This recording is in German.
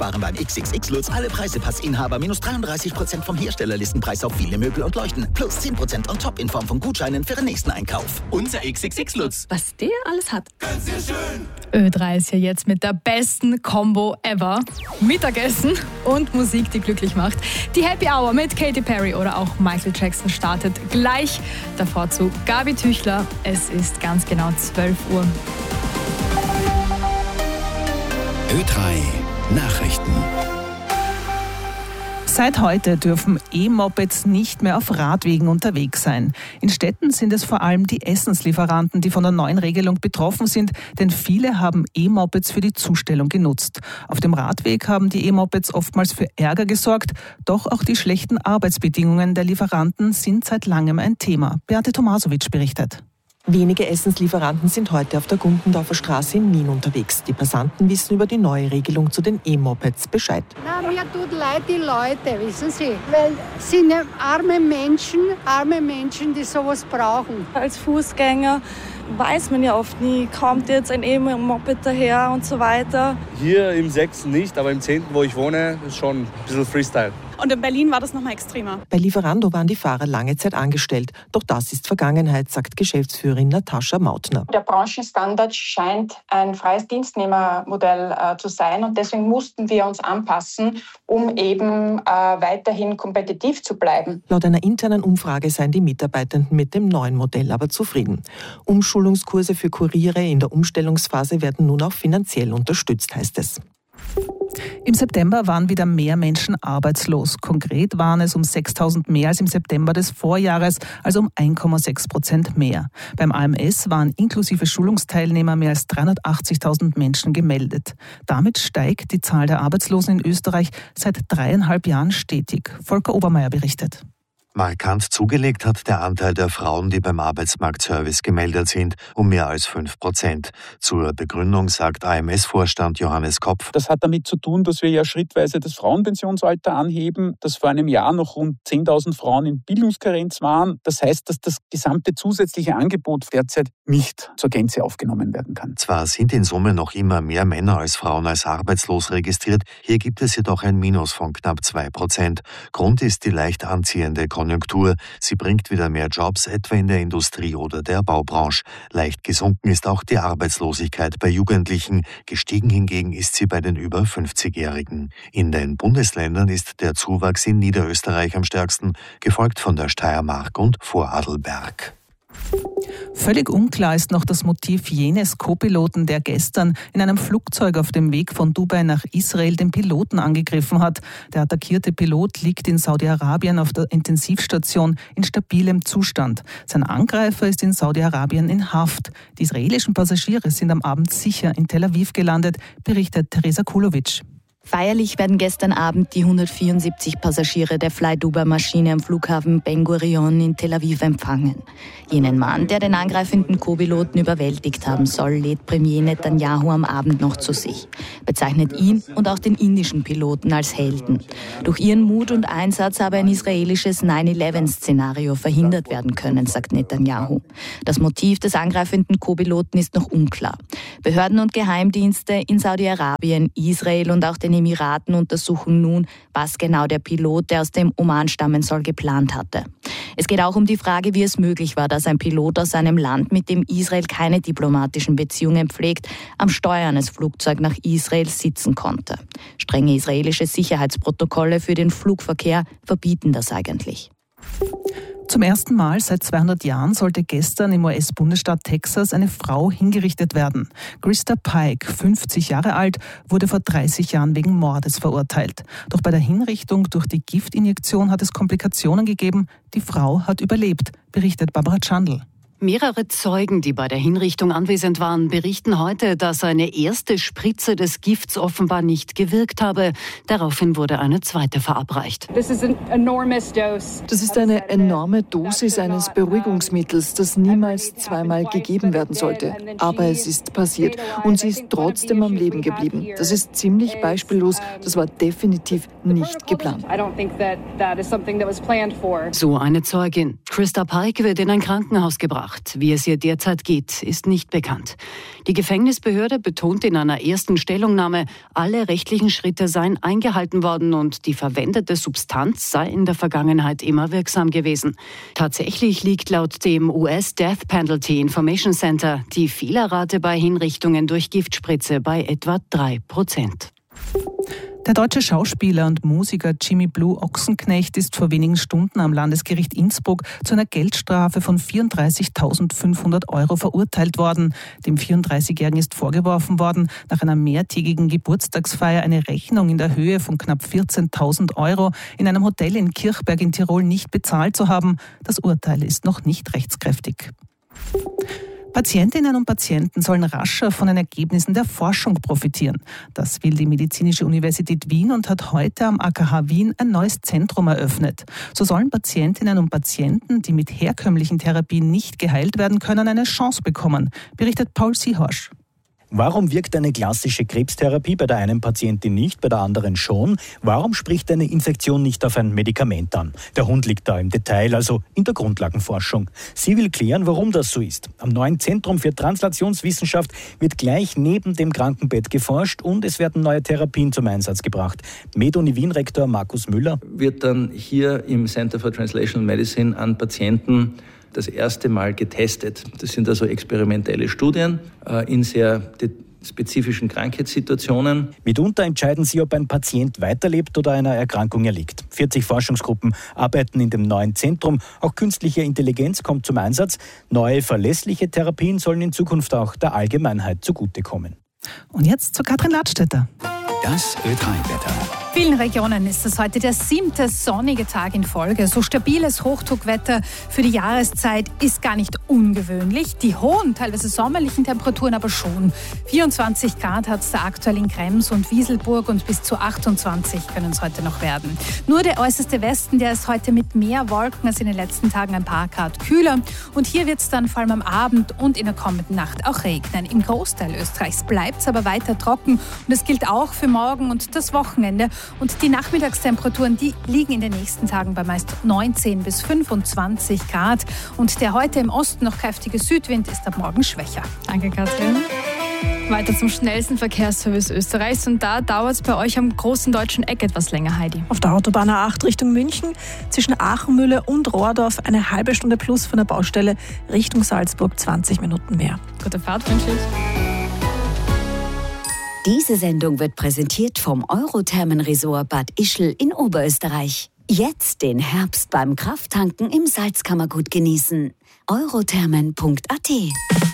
sparen beim XXX-Lutz alle Preisepassinhaber minus 33% vom Herstellerlistenpreis auf viele Möbel und Leuchten. Plus 10% on top in Form von Gutscheinen für den nächsten Einkauf. Unser XXX-Lutz. Was der alles hat. Ganz sehr schön. Ö3 ist ja jetzt mit der besten Combo ever. Mittagessen und Musik, die glücklich macht. Die Happy Hour mit Katy Perry oder auch Michael Jackson startet gleich. Davor zu Gabi Tüchler. Es ist ganz genau 12 Uhr. Ö3 Nachrichten. Seit heute dürfen E-Mopeds nicht mehr auf Radwegen unterwegs sein. In Städten sind es vor allem die Essenslieferanten, die von der neuen Regelung betroffen sind, denn viele haben E-Mopeds für die Zustellung genutzt. Auf dem Radweg haben die E-Mopeds oftmals für Ärger gesorgt, doch auch die schlechten Arbeitsbedingungen der Lieferanten sind seit langem ein Thema. Beate Tomasovic berichtet. Wenige Essenslieferanten sind heute auf der Gundendorfer Straße in Wien unterwegs. Die Passanten wissen über die neue Regelung zu den E-Mopeds Bescheid. Na, mir tut leid die Leute, wissen Sie, weil es sind ja arme Menschen, die sowas brauchen. Als Fußgänger weiß man ja oft nie, kommt jetzt ein E-Moped daher und so weiter. Hier im 6. nicht, aber im 10., wo ich wohne, ist schon ein bisschen Freestyle. Und in Berlin war das noch mal extremer. Bei Lieferando waren die Fahrer lange Zeit angestellt. Doch das ist Vergangenheit, sagt Geschäftsführerin Natascha Mautner. Der Branchenstandard scheint ein freies Dienstnehmermodell zu sein. Und deswegen mussten wir uns anpassen, um eben weiterhin kompetitiv zu bleiben. Laut einer internen Umfrage seien die Mitarbeitenden mit dem neuen Modell aber zufrieden. Umschulungskurse für Kuriere in der Umstellungsphase werden nun auch finanziell unterstützt, heißt es. Im September waren wieder mehr Menschen arbeitslos. Konkret waren es um 6.000 mehr als im September des Vorjahres, also um 1,6% mehr. Beim AMS waren inklusive Schulungsteilnehmer mehr als 380.000 Menschen gemeldet. Damit steigt die Zahl der Arbeitslosen in Österreich seit 3,5 Jahren stetig. Volker Obermeier berichtet. Markant zugelegt hat der Anteil der Frauen, die beim Arbeitsmarktservice gemeldet sind, um mehr als 5%. Zur Begründung sagt AMS-Vorstand Johannes Kopf. Das hat damit zu tun, dass wir ja schrittweise das Frauenpensionsalter anheben, dass vor einem Jahr noch rund 10.000 Frauen in Bildungskarenz waren. Das heißt, dass das gesamte zusätzliche Angebot derzeit nicht zur Gänze aufgenommen werden kann. Zwar sind in Summe noch immer mehr Männer als Frauen als arbeitslos registriert, hier gibt es jedoch ein Minus von knapp 2%. Grund ist die leicht anziehende Konjunktur. Sie bringt wieder mehr Jobs, etwa in der Industrie oder der Baubranche. Leicht gesunken ist auch die Arbeitslosigkeit bei Jugendlichen. Gestiegen hingegen ist sie bei den über 50-Jährigen. In den Bundesländern ist der Zuwachs in Niederösterreich am stärksten, gefolgt von der Steiermark und Vorarlberg. Völlig unklar ist noch das Motiv jenes Co-Piloten, der gestern in einem Flugzeug auf dem Weg von Dubai nach Israel den Piloten angegriffen hat. Der attackierte Pilot liegt in Saudi-Arabien auf der Intensivstation in stabilem Zustand. Sein Angreifer ist in Saudi-Arabien in Haft. Die israelischen Passagiere sind am Abend sicher in Tel Aviv gelandet, berichtet Teresa Kulovic. Feierlich werden gestern Abend die 174 Passagiere der Fly-Dubai-Maschine am Flughafen Ben Gurion in Tel Aviv empfangen. Jenen Mann, der den angreifenden Co-Piloten überwältigt haben soll, lädt Premier Netanyahu am Abend noch zu sich, bezeichnet ihn und auch den indischen Piloten als Helden. Durch ihren Mut und Einsatz habe ein israelisches 9/11-Szenario verhindert werden können, sagt Netanyahu. Das Motiv des angreifenden Co-Piloten ist noch unklar. Behörden und Geheimdienste in Saudi-Arabien, Israel und auch den Emiraten untersuchen nun, was genau der Pilot, der aus dem Oman stammen soll, geplant hatte. Es geht auch um die Frage, wie es möglich war, dass ein Pilot aus einem Land, mit dem Israel keine diplomatischen Beziehungen pflegt, am Steuer eines Flugzeugs nach Israel sitzen konnte. Strenge israelische Sicherheitsprotokolle für den Flugverkehr verbieten das eigentlich. Zum ersten Mal seit 200 Jahren sollte gestern im US-Bundesstaat Texas eine Frau hingerichtet werden. Krista Pike, 50 Jahre alt, wurde vor 30 Jahren wegen Mordes verurteilt. Doch bei der Hinrichtung durch die Giftinjektion hat es Komplikationen gegeben. Die Frau hat überlebt, berichtet Barbara Chandl. Mehrere Zeugen, die bei der Hinrichtung anwesend waren, berichten heute, dass eine erste Spritze des Gifts offenbar nicht gewirkt habe. Daraufhin wurde eine zweite verabreicht. Das ist eine enorme Dosis eines Beruhigungsmittels, das niemals zweimal gegeben werden sollte. Aber es ist passiert und sie ist trotzdem am Leben geblieben. Das ist ziemlich beispiellos. Das war definitiv nicht geplant. So eine Zeugin. Krista Pike wird in ein Krankenhaus gebracht. gemacht. Wie es ihr derzeit geht, ist nicht bekannt. Die Gefängnisbehörde betont in einer ersten Stellungnahme, alle rechtlichen Schritte seien eingehalten worden und die verwendete Substanz sei in der Vergangenheit immer wirksam gewesen. Tatsächlich liegt laut dem US Death Penalty Information Center die Fehlerrate bei Hinrichtungen durch Giftspritze bei etwa 3%. Der deutsche Schauspieler und Musiker Jimmy Blue Ochsenknecht ist vor wenigen Stunden am Landesgericht Innsbruck zu einer Geldstrafe von 34.500 € verurteilt worden. Dem 34-Jährigen ist vorgeworfen worden, nach einer mehrtägigen Geburtstagsfeier eine Rechnung in der Höhe von knapp 14.000 € in einem Hotel in Kirchberg in Tirol nicht bezahlt zu haben. Das Urteil ist noch nicht rechtskräftig. Patientinnen und Patienten sollen rascher von den Ergebnissen der Forschung profitieren. Das will die Medizinische Universität Wien und hat heute am AKH Wien ein neues Zentrum eröffnet. So sollen Patientinnen und Patienten, die mit herkömmlichen Therapien nicht geheilt werden können, eine Chance bekommen, berichtet Paul Siehorsch. Warum wirkt eine klassische Krebstherapie bei der einen Patientin nicht, bei der anderen schon? Warum spricht eine Infektion nicht auf ein Medikament an? Der Hund liegt da im Detail, also in der Grundlagenforschung. Sie will klären, warum das so ist. Am neuen Zentrum für Translationswissenschaft wird gleich neben dem Krankenbett geforscht und es werden neue Therapien zum Einsatz gebracht. MedUni Wien-Rektor Markus Müller. Wird dann hier im Center for Translational Medicine an Patienten das erste Mal getestet. Das sind also experimentelle Studien in sehr spezifischen Krankheitssituationen. Mitunter entscheiden sie, ob ein Patient weiterlebt oder einer Erkrankung erliegt. 40 Forschungsgruppen arbeiten in dem neuen Zentrum. Auch künstliche Intelligenz kommt zum Einsatz. Neue, verlässliche Therapien sollen in Zukunft auch der Allgemeinheit zugutekommen. Und jetzt zu Katrin Ladstätter. Das Ö3-Wetter. In vielen Regionen ist es heute der 7. sonnige Tag in Folge. So stabiles Hochdruckwetter für die Jahreszeit ist gar nicht ungewöhnlich. Die hohen, teilweise sommerlichen Temperaturen aber schon. 24 Grad hat es da aktuell in Krems und Wieselburg und bis zu 28 können es heute noch werden. Nur der äußerste Westen, der ist heute mit mehr Wolken als in den letzten Tagen ein paar Grad kühler. Und hier wird es dann vor allem am Abend und in der kommenden Nacht auch regnen. Im Großteil Österreichs bleibt es aber weiter trocken. Und das gilt auch für morgen und das Wochenende. Und die Nachmittagstemperaturen, die liegen in den nächsten Tagen bei meist 19 bis 25 Grad. Und der heute im Osten noch kräftige Südwind ist ab morgen schwächer. Danke, Katrin. Weiter zum schnellsten Verkehrsservice Österreichs. Und da dauert es bei euch am großen deutschen Eck etwas länger, Heidi. Auf der Autobahn A8 Richtung München, zwischen Aachenmühle und Rohrdorf eine halbe Stunde plus von der Baustelle, Richtung Salzburg 20 Minuten mehr. Gute Fahrt wünsche ich. Diese Sendung wird präsentiert vom Eurothermen-Resort Bad Ischl in Oberösterreich. Jetzt den Herbst beim Krafttanken im Salzkammergut genießen. eurothermen.at